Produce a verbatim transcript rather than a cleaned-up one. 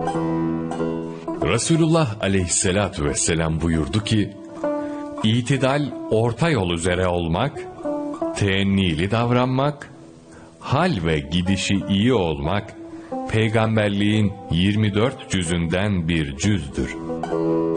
Resulullah aleyhissalatu vesselam buyurdu ki, İtidal orta yol üzere olmak, teennili davranmak, hal ve gidişi iyi olmak, peygamberliğin yirmi dört cüzünden bir cüzdür.